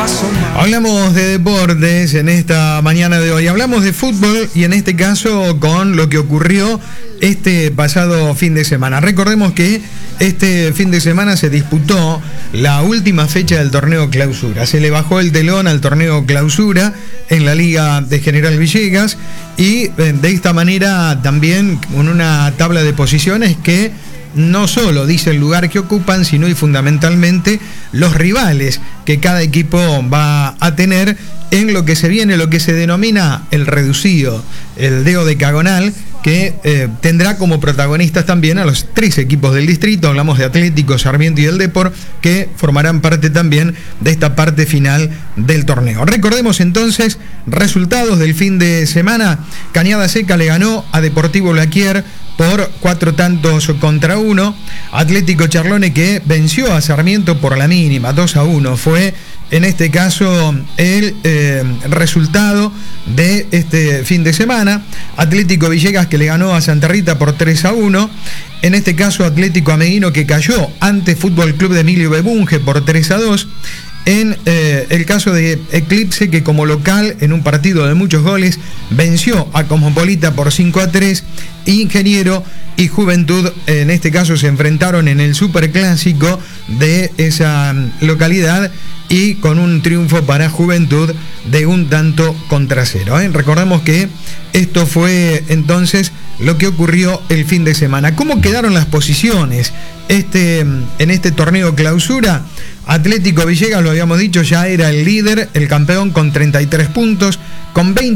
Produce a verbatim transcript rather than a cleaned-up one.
Hablamos de deportes en esta mañana de hoy. Hablamos de fútbol y en este caso con lo que ocurrió este pasado fin de semana. Recordemos que este fin de semana se disputó la última fecha del torneo Clausura. Se le bajó el telón al torneo Clausura en la Liga de General Villegas y de esta manera también con una tabla de posiciones que no solo dice el lugar que ocupan, sino y fundamentalmente los rivales que cada equipo va a tener en lo que se viene, lo que se denomina el reducido, el decagonal, que eh, tendrá como protagonistas también a los tres equipos del distrito. Hablamos de Atlético, Sarmiento y el Depor, que formarán parte también de esta parte final del torneo. Recordemos entonces resultados del fin de semana. Cañada Seca le ganó a Deportivo Blaquier por cuatro tantos contra uno. Atlético Charlone, que venció a Sarmiento por la mínima, dos a uno. Fue en este caso el eh, resultado de este fin de semana. Atlético Villegas, que le ganó a Santa Rita por tres a uno. En este caso Atlético Ameguino, que cayó ante Fútbol Club de Emilio Bebunge por tres a dos. En eh, el caso de Eclipse, que como local en un partido de muchos goles venció a Cosmopolita por cinco a tres. Ingeniero y Juventud en este caso se enfrentaron en el superclásico de esa localidad y con un triunfo para Juventud de un tanto contra cero, ¿eh? Recordemos que esto fue entonces lo que ocurrió el fin de semana. ¿Cómo quedaron las posiciones este, en este torneo Clausura? Atlético Villegas, lo habíamos dicho, ya era el líder, el campeón con treinta y tres puntos, con veinte